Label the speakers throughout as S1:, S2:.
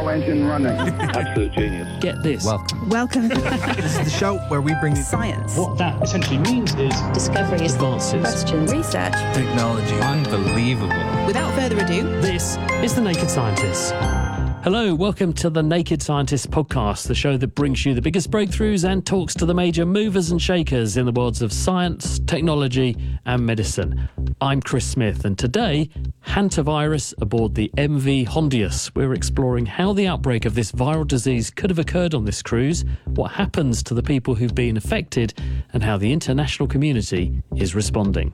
S1: Now engine running.
S2: Absolute genius.
S3: Get this.
S4: Welcome.
S5: This is the show where we bring you
S4: Science.
S6: What that essentially means is
S4: Discoveries.
S3: Advances.
S4: Questions. Research.
S5: technology.
S7: Unbelievable.
S4: Without further ado,
S3: This is The Naked Scientists. Hello, welcome to The Naked Scientists podcast, the show that brings you the biggest breakthroughs and talks to the major movers and shakers in the worlds of science, technology and medicine. I'm Chris Smith, and today, hantavirus aboard the MV Hondius. We're exploring how the outbreak of this viral disease could have occurred on this cruise, what happens to the people who've been affected, and how the international community is responding.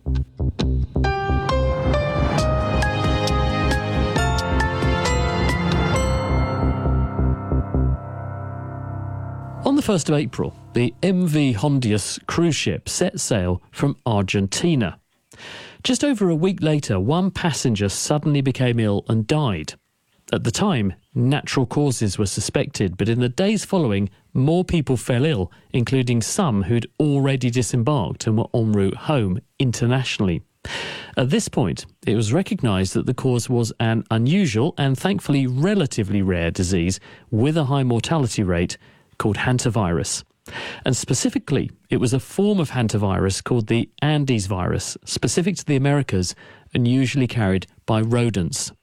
S3: On the 1st of April, the MV Hondius cruise ship set sail from Argentina. Just over a week later, one passenger suddenly became ill and died. At the time, natural causes were suspected, but in the days following, more people fell ill, including some who'd already disembarked and were en route home internationally. At this point, it was recognised that the cause was an unusual and thankfully relatively rare disease with a high mortality rate called hantavirus. And specifically, it was a form of hantavirus called the Andes virus, specific to the Americas and usually carried by rodents.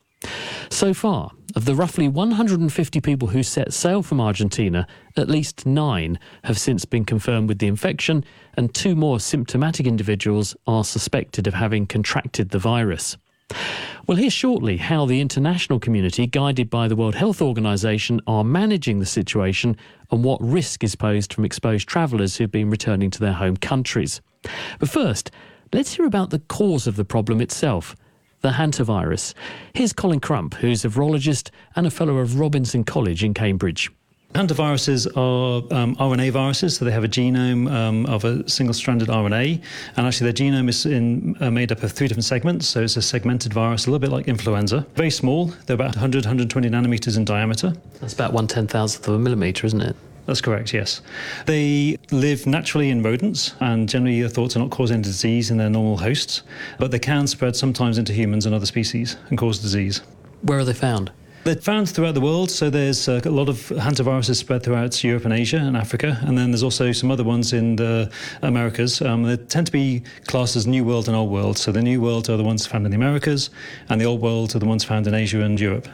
S3: So far, of the roughly 150 people who set sail from Argentina, at least 9 have since been confirmed with the infection, and 2 more symptomatic individuals are suspected of having contracted the virus. We'll hear shortly how the international community, guided by the World Health Organization, are managing the situation and what risk is posed from exposed travellers who've been returning to their home countries. But first, let's hear about the cause of the problem itself, the hantavirus. Here's Colin Crump, who's a virologist and a fellow of Robinson College in Cambridge.
S6: hantaviruses are RNA viruses, so they have a genome of a single-stranded RNA, and actually their genome is made up of 3 different segments, so it's a segmented virus, a little bit like influenza. Very small, they're about 100, 120 nanometers in diameter.
S3: That's about 1/10,000th of a millimetre, isn't it?
S6: That's correct, yes. They live naturally in rodents and generally are thought to not cause any disease in their normal hosts, but they can spread sometimes into humans and other species and cause disease.
S3: Where are they found?
S6: They're found throughout the world, so there's a lot of hantaviruses spread throughout Europe and Asia and Africa, and then there's also some other ones in the Americas. They tend to be classed as New World and Old World, so the New World are the ones found in the Americas, and the Old World are the ones found in Asia and Europe.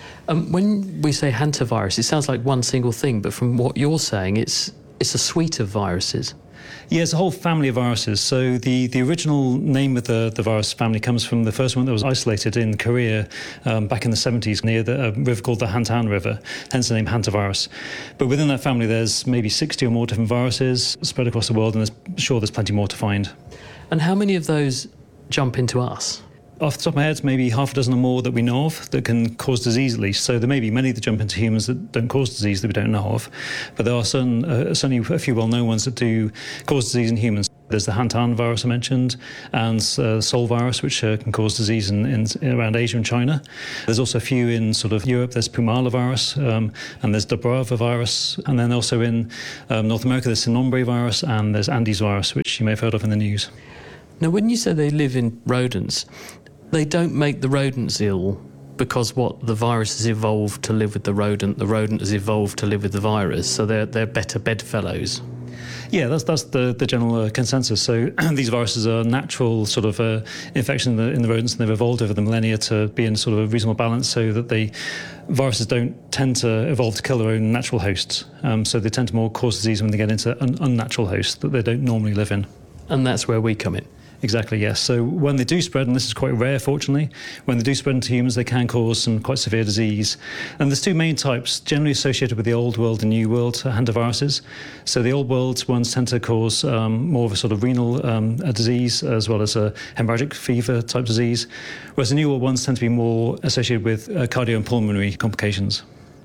S3: When we say hantavirus, it sounds like one single thing, but from what you're saying, it's a suite of viruses.
S6: Yeah, it's a whole family of viruses. So the original name of the virus family comes from the first one that was isolated in Korea back in the 70s near a river called the Hantan River, hence the name hantavirus. But within that family, there's maybe 60 or more different viruses spread across the world, and there's plenty more to find.
S3: And how many of those jump into us?
S6: Off the top of my head, maybe half a dozen or more that we know of that can cause disease at least. So there may be many that jump into humans that don't cause disease that we don't know of. But there are certainly a few well-known ones that do cause disease in humans. There's the Hantan virus I mentioned, and Sol virus, which can cause disease in around Asia and China. There's also a few in sort of Europe. There's Pumala virus, and there's Dobrava virus. And then also in North America, there's Sinombre virus, and there's Andes virus, which you may have heard of in the news.
S3: Now, when you say they live in rodents, they don't make the rodents ill because the virus has evolved to live with the rodent has evolved to live with the virus, so they're better bedfellows.
S6: Yeah, that's the general consensus. So these viruses are natural sort of infection in the rodents, and they've evolved over the millennia to be in sort of a reasonable balance so that viruses don't tend to evolve to kill their own natural hosts. So they tend to more cause disease when they get into unnatural hosts that they don't normally live in.
S3: And that's where we come in.
S6: Exactly, yes. So when they do spread, and this is quite rare, fortunately, when they do spread into humans, they can cause some quite severe disease. And there's 2 main types, generally associated with the Old World and New World hantaviruses. So the Old World ones tend to cause more of a sort of renal disease, as well as a hemorrhagic fever type disease, whereas the New World ones tend to be more associated with cardio and pulmonary complications.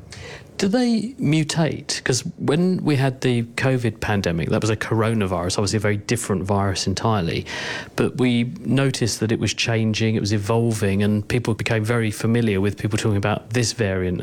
S3: Do they mutate? Because when we had the COVID pandemic, that was a coronavirus, obviously a very different virus entirely, but we noticed that it was changing, it was evolving, and people became very familiar with people talking about this variant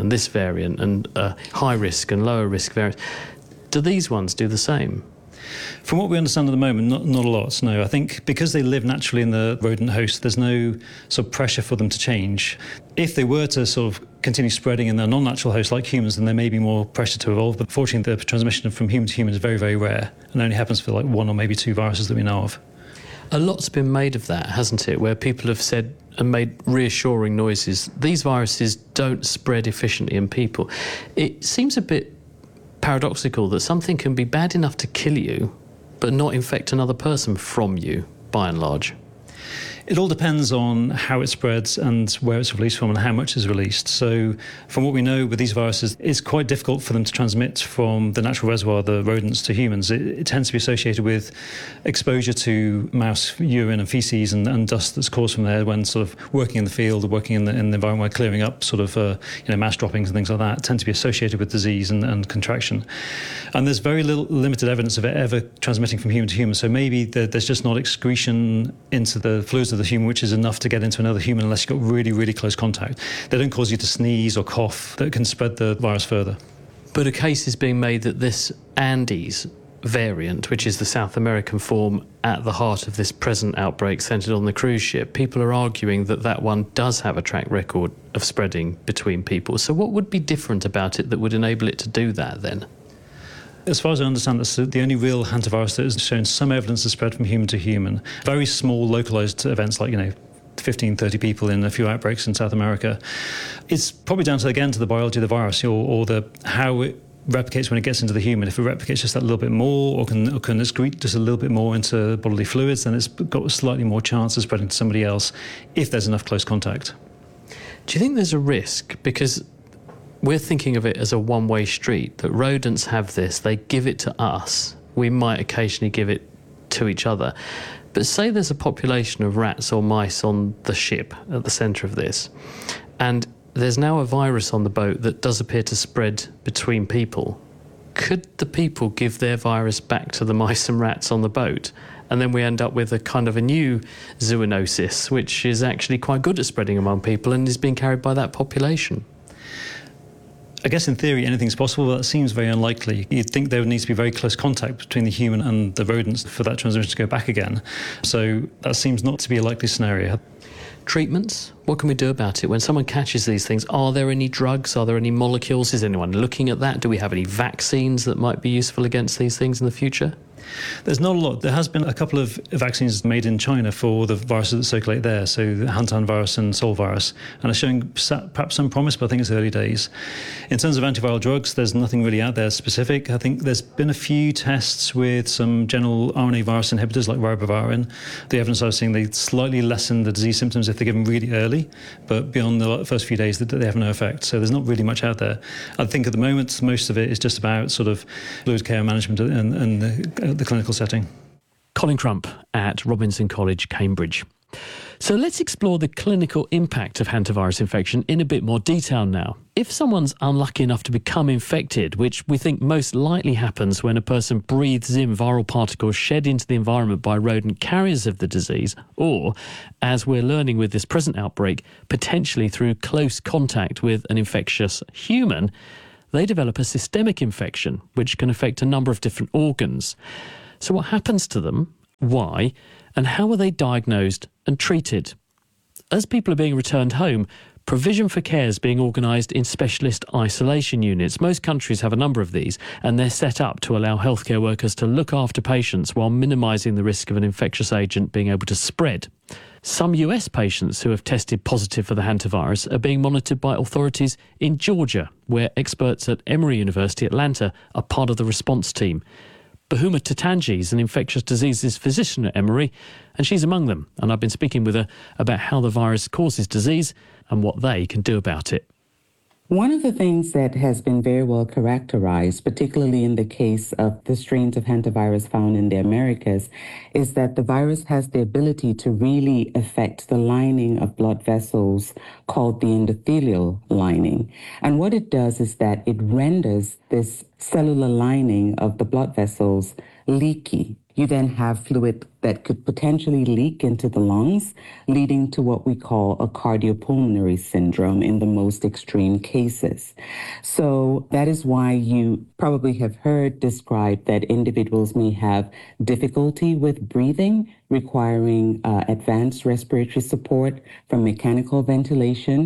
S3: and high risk and lower risk variants. Do these ones do the same?
S6: From what we understand at the moment, not a lot, no. I think because they live naturally in the rodent host, there's no sort of pressure for them to change. If they were to sort of continue spreading in their non-natural hosts like humans, then there may be more pressure to evolve. But fortunately, the transmission from human to human is very, very rare and only happens for like 1 or maybe 2 viruses that we know of.
S3: A lot's been made of that, hasn't it, where people have said and made reassuring noises. These viruses don't spread efficiently in people. It seems a bit paradoxical that something can be bad enough to kill you but not infect another person from you, by and large.
S6: It all depends on how it spreads and where it's released from and how much is released. So from what we know with these viruses, it's quite difficult for them to transmit from the natural reservoir, the rodents, to humans. It tends to be associated with exposure to mouse urine and feces and dust that's caused from there when sort of working in the field or working in the environment where clearing up sort of mouse droppings and things like that tend to be associated with disease and contraction. And there's very limited evidence of it ever transmitting from human to human. So maybe there's just not excretion into the fluids of the human, which is enough to get into another human unless you've got really, really close contact. They don't cause you to sneeze or cough that can spread the virus further.
S3: But a case is being made that this Andes variant, which is the South American form at the heart of this present outbreak centred on the cruise ship, people are arguing that that one does have a track record of spreading between people. So what would be different about it that would enable it to do that then?
S6: As far as I understand, that's the only real hantavirus that has shown some evidence of spread from human to human. Very small, localised events like, 15, 30 people in a few outbreaks in South America. It's probably down to, again, to the biology of the virus or how it replicates when it gets into the human. If it replicates just that little bit more or can excrete just a little bit more into bodily fluids, then it's got a slightly more chance of spreading to somebody else if there's enough close contact.
S3: Do you think there's a risk? Because we're thinking of it as a one-way street, that rodents have this, they give it to us, we might occasionally give it to each other. But say there's a population of rats or mice on the ship at the centre of this, and there's now a virus on the boat that does appear to spread between people. Could the people give their virus back to the mice and rats on the boat? And then we end up with a kind of a new zoonosis, which is actually quite good at spreading among people and is being carried by that population.
S6: I guess in theory anything's possible, but that seems very unlikely. You'd think there would need to be very close contact between the human and the rodents for that transmission to go back again. So that seems not to be a likely scenario.
S3: Treatments? What can we do about it? When someone catches these things, are there any drugs? Are there any molecules? Is anyone looking at that? Do we have any vaccines that might be useful against these things in the future?
S6: There's not a lot. There has been a couple of vaccines made in China for the viruses that circulate there, so the Hantan virus and Sol virus, and are showing perhaps some promise, but I think it's early days. In terms of antiviral drugs, there's nothing really out there specific. I think there's been a few tests with some general RNA virus inhibitors like ribavirin. The evidence I was seeing, they slightly lessen the disease symptoms if they're given really early, but beyond the first few days, they have no effect. So there's not really much out there. I think at the moment, most of it is just about sort of fluid care management and the clinical setting.
S3: Colin Crump at Robinson College, Cambridge. So let's explore the clinical impact of hantavirus infection in a bit more detail now. If someone's unlucky enough to become infected, which we think most likely happens when a person breathes in viral particles shed into the environment by rodent carriers of the disease, or, as we're learning with this present outbreak, potentially through close contact with an infectious human, they develop a systemic infection, which can affect a number of different organs. So what happens to them, why, and how are they diagnosed and treated? As people are being returned home, provision for care is being organised in specialist isolation units. Most countries have a number of these, and they're set up to allow healthcare workers to look after patients while minimising the risk of an infectious agent being able to spread. Some US patients who have tested positive for the hantavirus are being monitored by authorities in Georgia, where experts at Emory University, Atlanta, are part of the response team. Bahuma Tatanji is an infectious diseases physician at Emory, and she's among them. And I've been speaking with her about how the virus causes disease and what they can do about it.
S1: One of the things that has been very well characterized, particularly in the case of the strains of hantavirus found in the Americas, is that the virus has the ability to really affect the lining of blood vessels called the endothelial lining. And what it does is that it renders this cellular lining of the blood vessels leaky. You then have fluid that could potentially leak into the lungs, leading to what we call a cardiopulmonary syndrome in the most extreme cases. So that is why you probably have heard described that individuals may have difficulty with breathing, requiring advanced respiratory support from mechanical ventilation,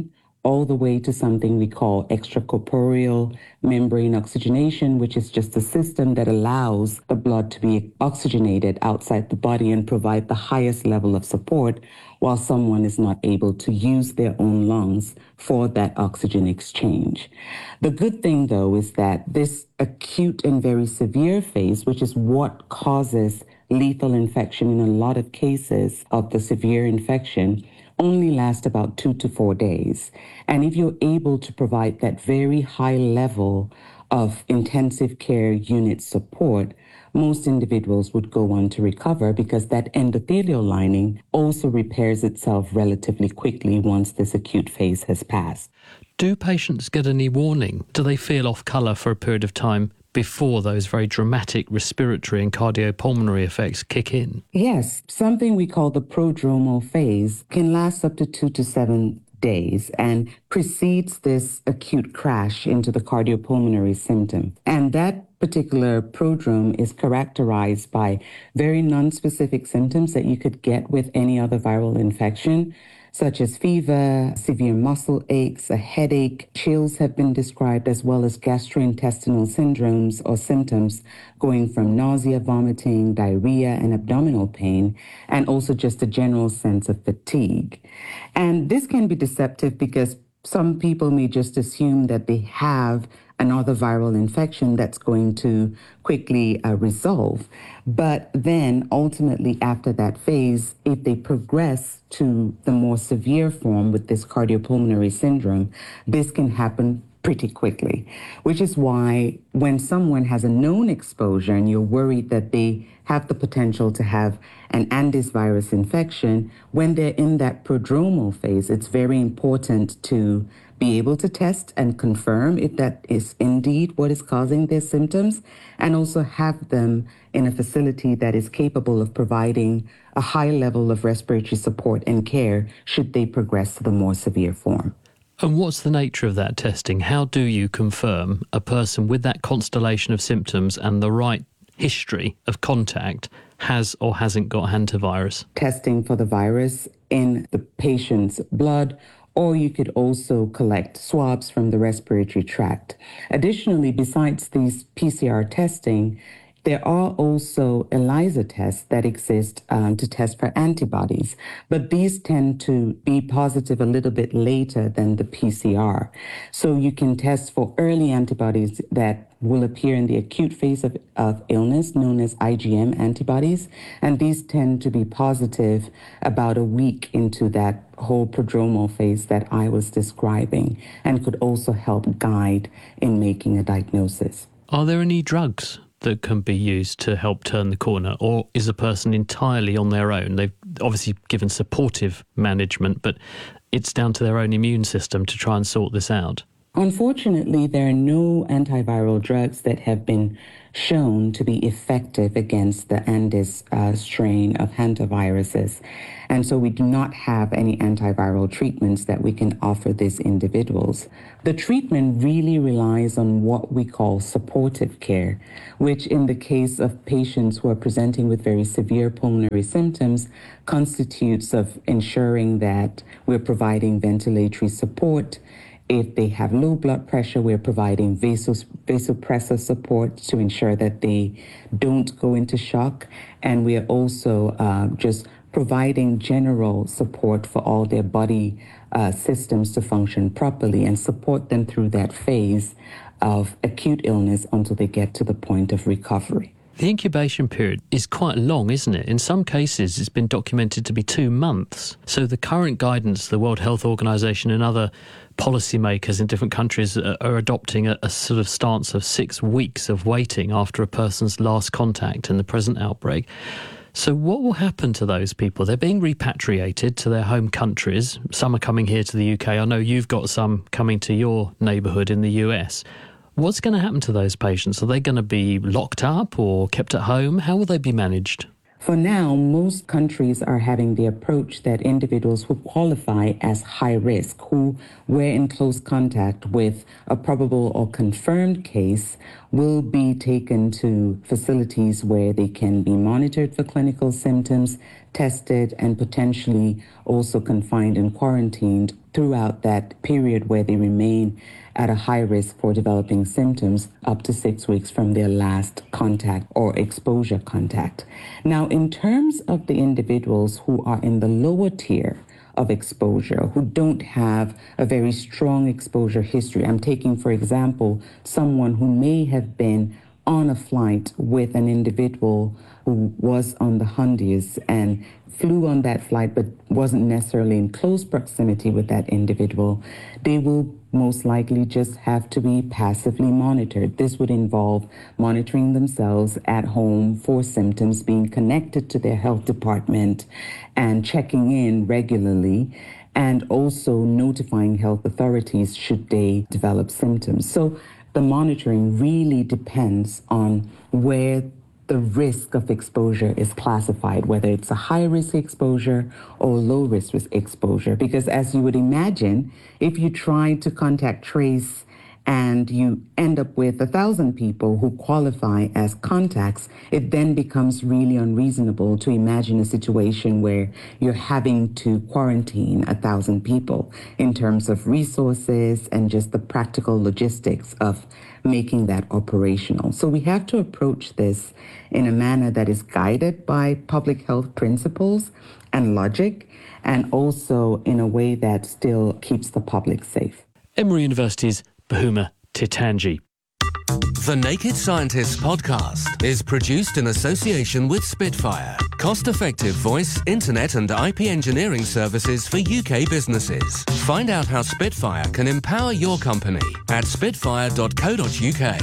S1: all the way to something we call extracorporeal membrane oxygenation, which is just a system that allows the blood to be oxygenated outside the body and provide the highest level of support while someone is not able to use their own lungs for that oxygen exchange. The good thing, though, is that this acute and very severe phase, which is what causes lethal infection in a lot of cases of the severe infection, only last about 2 to 4 days. And if you're able to provide that very high level of intensive care unit support, most individuals would go on to recover because that endothelial lining also repairs itself relatively quickly once this acute phase has passed.
S3: Do patients get any warning? Do they feel off colour for a period of time before those very dramatic respiratory and cardiopulmonary effects kick in?
S1: Yes, something we call the prodromal phase can last up to 2 to 7 days and precedes this acute crash into the cardiopulmonary symptom. And that particular prodrome is characterized by very nonspecific symptoms that you could get with any other viral infection, such as fever, severe muscle aches, a headache. Chills have been described, as well as gastrointestinal syndromes or symptoms going from nausea, vomiting, diarrhea, and abdominal pain, and also just a general sense of fatigue. And this can be deceptive because some people may just assume that they have another viral infection that's going to quickly resolve. But then ultimately after that phase, if they progress to the more severe form with this cardiopulmonary syndrome, this can happen pretty quickly, which is why when someone has a known exposure and you're worried that they have the potential to have an Andes virus infection, when they're in that prodromal phase, it's very important to be able to test and confirm if that is indeed what is causing their symptoms, and also have them in a facility that is capable of providing a high level of respiratory support and care should they progress to the more severe form.
S3: And what's the nature of that testing? How do you confirm a person with that constellation of symptoms and the right history of contact has or hasn't got hantavirus?
S1: Testing for the virus in the patient's blood, or you could also collect swabs from the respiratory tract. Additionally, besides these PCR testing, there are also ELISA tests that exist to test for antibodies, but these tend to be positive a little bit later than the PCR. So you can test for early antibodies that will appear in the acute phase of illness, known as IgM antibodies, and these tend to be positive about a week into that whole prodromal phase that I was describing, and could also help guide in making a diagnosis.
S3: Are there any drugs that can be used to help turn the corner, or is a person entirely on their own? They've obviously given supportive management, but it's down to their own immune system to try and sort this out.
S1: Unfortunately, there are no antiviral drugs that have been shown to be effective against the Andes strain of hantaviruses. And so we do not have any antiviral treatments that we can offer these individuals. The treatment really relies on what we call supportive care, which in the case of patients who are presenting with very severe pulmonary symptoms constitutes of ensuring that we're providing ventilatory support. If they have low blood pressure, we're providing vasopressor support to ensure that they don't go into shock. And we are also just providing general support for all their body systems to function properly and support them through that phase of acute illness until they get to the point of recovery.
S3: The incubation period is quite long, isn't it? In some cases, it's been documented to be 2 months. So the current guidance, the World Health Organization and other policymakers in different countries are adopting a sort of stance of 6 weeks of waiting after a person's last contact in the present outbreak. So what will happen to those people? They're being repatriated to their home countries. Some are coming here to the UK. I know you've got some coming to your neighbourhood in the US. What's going to happen to those patients? Are they going to be locked up or kept at home? How will they be managed?
S1: For now, most countries are having the approach that individuals who qualify as high risk, who were in close contact with a probable or confirmed case, will be taken to facilities where they can be monitored for clinical symptoms, tested, and potentially also confined and quarantined throughout that period where they remain at a high risk for developing symptoms up to 6 weeks from their last contact or exposure contact. Now, in terms of the individuals who are in the lower tier of exposure, who don't have a very strong exposure history, I'm taking, for example, someone who may have been on a flight with an individual who was on the Hondius and flew on that flight but wasn't necessarily in close proximity with that individual, they will most likely just have to be passively monitored. This would involve monitoring themselves at home for symptoms, being connected to their health department and checking in regularly, and also notifying health authorities should they develop symptoms. So the monitoring really depends on where the risk of exposure is classified, whether it's a high-risk exposure or low-risk exposure. Because as you would imagine, if you try to contact trace and you end up with 1,000 people who qualify as contacts, it then becomes really unreasonable to imagine a situation where you're having to quarantine 1,000 people in terms of resources and just the practical logistics of making that operational. So we have to approach this in a manner that is guided by public health principles and logic, and also in a way that still keeps the public safe.
S3: Emory University's Bhuma Titanji.
S2: The Naked Scientists podcast is produced in association with Spitfire, cost-effective voice, internet and IP engineering services for UK businesses. Find out how Spitfire can empower your company at spitfire.co.uk.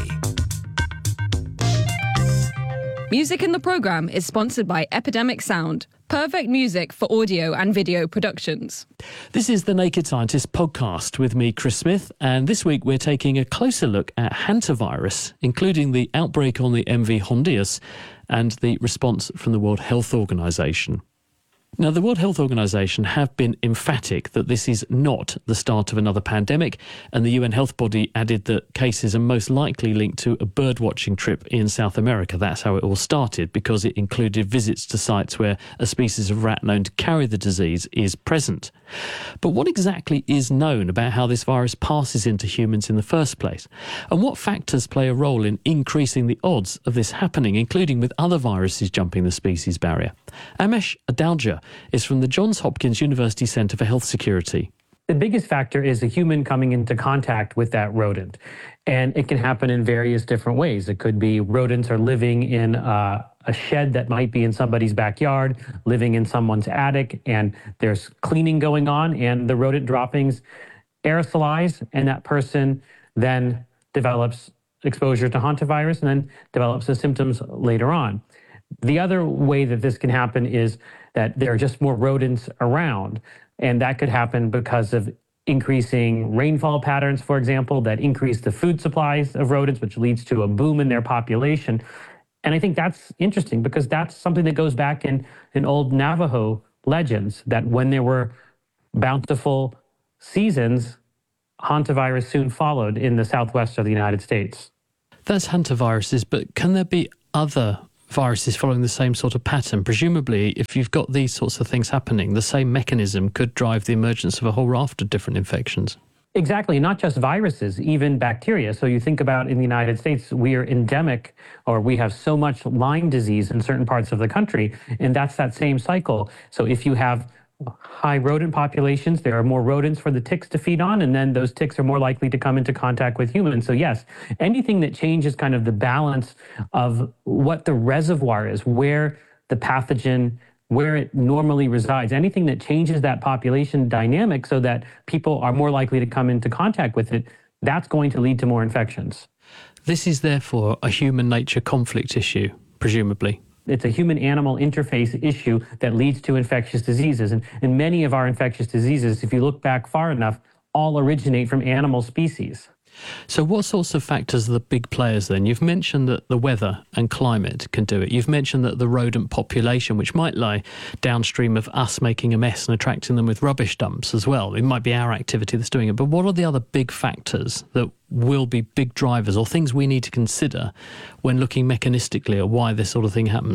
S7: Music in the programme is sponsored by Epidemic Sound, perfect music for audio and video productions.
S3: This is the Naked Scientist podcast with me, Chris Smith, and this week we're taking a closer look at hantavirus, including the outbreak on the MV Hondius and the response from the World Health Organization. Now, the World Health Organization have been emphatic that this is not the start of another pandemic, and the UN health body added that cases are most likely linked to a bird-watching trip in South America. That's how it all started, because it included visits to sites where a species of rat known to carry the disease is present. But what exactly is known about how this virus passes into humans in the first place? And what factors play a role in increasing the odds of this happening, including with other viruses jumping the species barrier? Amesh Adalja is from the Johns Hopkins University Centre for Health Security.
S8: The biggest factor is a human coming into contact with that rodent. And it can happen in various different ways. It could be rodents are living in a shed that might be in somebody's backyard, living in someone's attic, and there's cleaning going on, and the rodent droppings aerosolize, and that person then develops exposure to hantavirus and then develops the symptoms later on. The other way that this can happen is that there are just more rodents around, and that could happen because of increasing rainfall patterns, for example, that increase the food supplies of rodents, which leads to a boom in their population. And I think that's interesting because that's something that goes back in old Navajo legends, that when there were bountiful seasons, hantavirus soon followed in the southwest of the United States.
S3: That's hantaviruses, but can there be other viruses following the same sort of pattern? Presumably, if you've got these sorts of things happening, the same mechanism could drive the emergence of a whole raft of different infections.
S8: Exactly, not just viruses, even bacteria. So you think about in the United States, we are endemic, or we have so much Lyme disease in certain parts of the country, and that's that same cycle. So if you have high rodent populations, there are more rodents for the ticks to feed on, and then those ticks are more likely to come into contact with humans. So yes, anything that changes kind of the balance of what the reservoir is, where the pathogen, where it normally resides, anything that changes that population dynamic so that people are more likely to come into contact with it, that's going to lead to more infections.
S3: This is therefore a human-nature conflict issue, presumably.
S8: It's a human-animal interface issue that leads to infectious diseases. And many of our infectious diseases, if you look back far enough, all originate from animal species.
S3: So what sorts of factors are the big players then? You've mentioned that the weather and climate can do it. You've mentioned that the rodent population, which might lie downstream of us making a mess and attracting them with rubbish dumps as well. It might be our activity that's doing it. But what are the other big factors that will be big drivers or things we need to consider when looking mechanistically at why this sort of thing happens?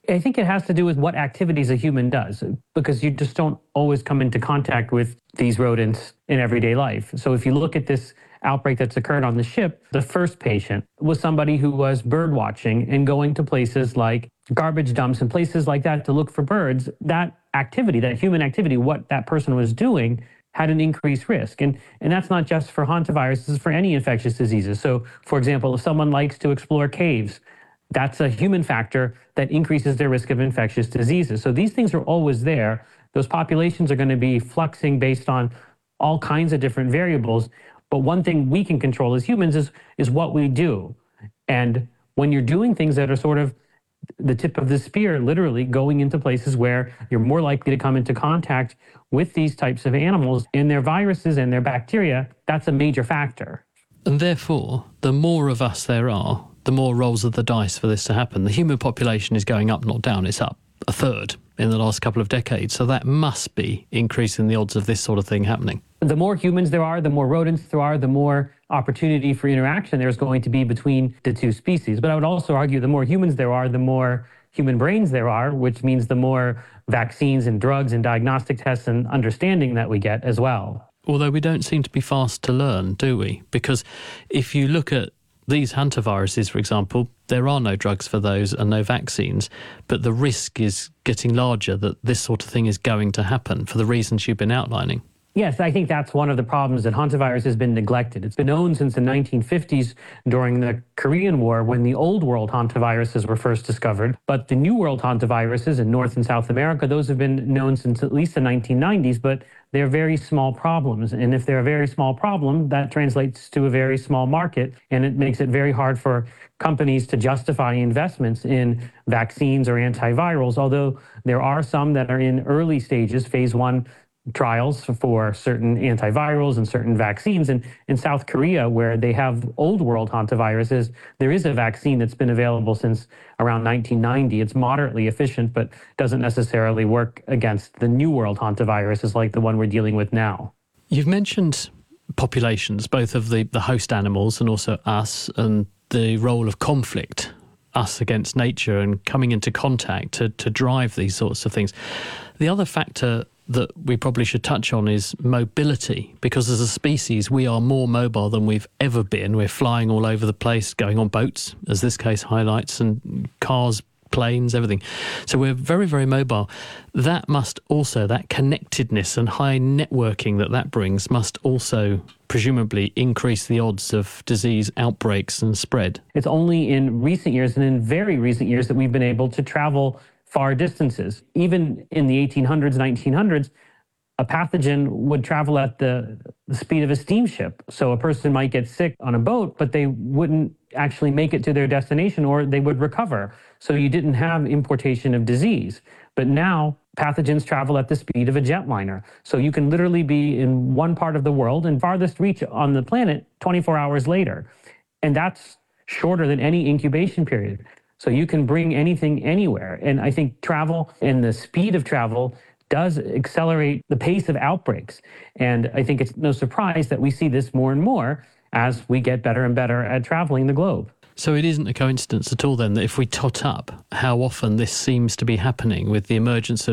S8: I think it has to do with what activities a human does, because you just don't always come into contact with these rodents in everyday life. So if you look at this outbreak that's occurred on the ship, the first patient was somebody who was bird watching and going to places like garbage dumps and places like that to look for birds. That activity, that human activity, what that person was doing had an increased risk. And that's not just for hantavirus, it's for any infectious diseases. So, for example, if someone likes to explore caves, that's a human factor that increases their risk of infectious diseases. So these things are always there. Those populations are going to be fluxing based on all kinds of different variables. But one thing we can control as humans is what we do. And when you're doing things that are sort of the tip of the spear, literally going into places where you're more likely to come into contact with these types of animals and their viruses and their bacteria, that's a major factor.
S3: And therefore, the more of us there are, the more rolls of the dice for this to happen. The human population is going up, not down. It's up a third in the last couple of decades. So that must be increasing the odds of this sort of thing happening.
S8: The more humans there are, the more rodents there are, the more opportunity for interaction there's going to be between the two species. But I would also argue the more humans there are, the more human brains there are, which means the more vaccines and drugs and diagnostic tests and understanding that we get as well.
S3: Although we don't seem to be fast to learn, do we? Because if you look at these hantaviruses, for example, there are no drugs for those and no vaccines, but the risk is getting larger that this sort of thing is going to happen for the reasons you've been outlining.
S8: Yes, I think that's one of the problems, that hantavirus has been neglected. It's been known since the 1950s during the Korean War, when the old world hantaviruses were first discovered. But the new world hantaviruses in North and South America, those have been known since at least the 1990s, but they're very small problems. And if they're a very small problem, that translates to a very small market, and it makes it very hard for companies to justify investments in vaccines or antivirals, although there are some that are in early stages, phase 1 trials for certain antivirals and certain vaccines. And in South Korea, where they have old world hantaviruses, there is a vaccine that's been available since around 1990. It's moderately efficient, but doesn't necessarily work against the new world hantaviruses like the one we're dealing with now.
S3: You've mentioned populations, both of the host animals and also us, and the role of conflict, us against nature, and coming into contact to drive these sorts of things. The other factor that we probably should touch on is mobility, because as a species we are more mobile than we've ever been. We're flying all over the place, going on boats, as this case highlights, and cars, planes, everything. So we're very, very mobile. That must also, that connectedness and high networking that brings must also presumably increase the odds of disease outbreaks and spread.
S8: It's only in recent years, and in very recent years, that we've been able to travel far distances. Even in the 1800s, 1900s, a pathogen would travel at the speed of a steamship. So a person might get sick on a boat, but they wouldn't actually make it to their destination, or they would recover. So you didn't have importation of disease. But now pathogens travel at the speed of a jetliner. So you can literally be in one part of the world and farthest reach on the planet 24 hours later. And that's shorter than any incubation period. So you can bring anything anywhere. And I think travel and the speed of travel does accelerate the pace of outbreaks. And I think it's no surprise that we see this more and more as we get better and better at traveling the globe.
S3: So it isn't a coincidence at all then that if we tot up how often this seems to be happening with the emergence of